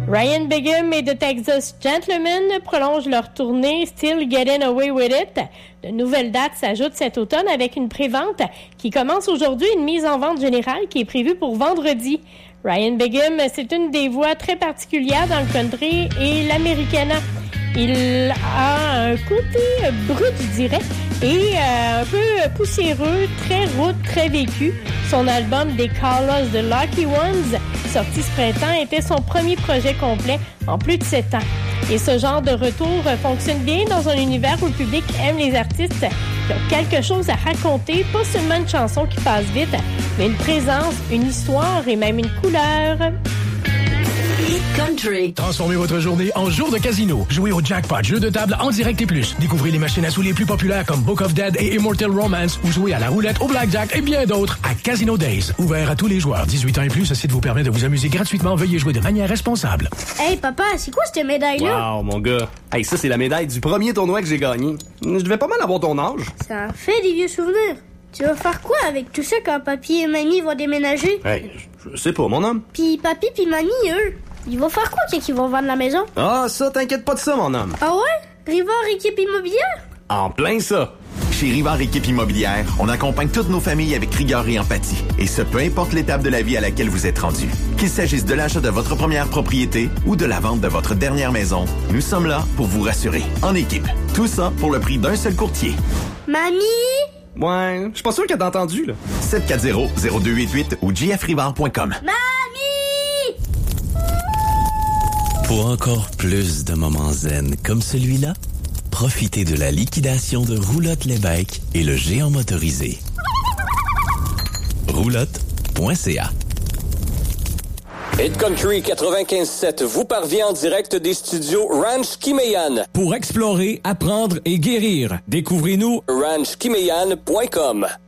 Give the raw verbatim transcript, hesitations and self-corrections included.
Ryan Bigham et The Texas Gentlemen prolongent leur tournée Still Getting Away With It. De nouvelles dates s'ajoutent cet automne avec une pré-vente qui commence aujourd'hui, une mise en vente générale qui est prévue pour vendredi. Ryan Bigham, c'est une des voix très particulières dans le country et l'Americana. Il a un côté brut, je dirais, et euh, un peu poussiéreux, très route, très vécu. Son album They Call Us The Lucky Ones, sorti ce printemps, était son premier projet complet en plus de sept ans. Et ce genre de retour fonctionne bien dans un univers où le public aime les artistes qui ont quelque chose à raconter, pas seulement une chanson qui passe vite, mais une présence, une histoire et même une couleur. Country. Transformez votre journée en jour de casino. Jouez au jackpot, jeu de table en direct et plus. Découvrez les machines à sous les plus populaires comme Book of Dead et Immortal Romance ou jouez à la roulette, au blackjack et bien d'autres à Casino Days. Ouvert à tous les joueurs. dix-huit ans et plus, ce site vous permet de vous amuser gratuitement. Veuillez jouer de manière responsable. Hey papa, c'est quoi cette médaille-là? Wow, mon gars. Hey, ça c'est la médaille du premier tournoi que j'ai gagné. Je devais pas mal avoir ton âge. Ça fait des vieux souvenirs. Tu vas faire quoi avec tout ça quand papy et mamie vont déménager? Hey, je, je sais pas, mon homme. Puis papy puis mamie, eux, ils vont faire quoi quand ils vont vendre la maison? Ah, ça, t'inquiète pas de ça, mon homme. Ah ouais? Rivard Équipe Immobilière? En plein ça. Chez Rivard Équipe Immobilière, on accompagne toutes nos familles avec rigueur et empathie. Et ce, peu importe l'étape de la vie à laquelle vous êtes rendu. Qu'il s'agisse de l'achat de votre première propriété ou de la vente de votre dernière maison, nous sommes là pour vous rassurer. En équipe. Tout ça pour le prix d'un seul courtier. Mamie? Ouais, je suis pas sûr qu'elle t'a entendu, là. sept quatre zéro zéro deux huit huit ou j f rivard point com. Mamie! Pour encore plus de moments zen comme celui-là, profitez de la liquidation de Roulotte Lévesque et le géant motorisé. roulotte point c a. Hit Country quatre-vingt-quinze sept vous parvient en direct des studios Ranch Kimeyan. Pour explorer, apprendre et guérir, découvrez-nous ranch kimeyan point com.